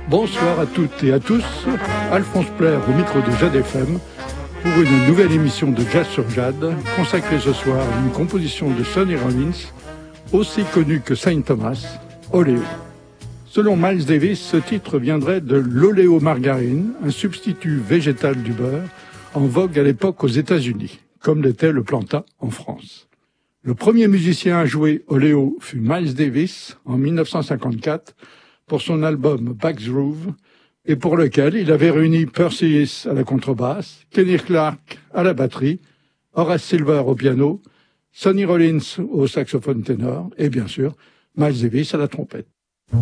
Bonsoir à toutes et à tous, Alphonse Plaire au micro de Jade FM pour une nouvelle émission de Jazz sur Jade, consacrée ce soir à une composition de Sonny Rollins, aussi connue que Saint Thomas, Oléo. Selon Miles Davis, ce titre viendrait de l'oléomargarine, un substitut végétal du beurre, en vogue à l'époque aux États-Unis, comme l'était le plantain en France. Le premier musicien à jouer Oléo fut Miles Davis en 1954 pour son album Backgroove, et pour lequel il avait réuni Percy Hiss à la contrebasse, Kenny Clarke à la batterie, Horace Silver au piano, Sonny Rollins au saxophone ténor et bien sûr Miles Davis à la trompette.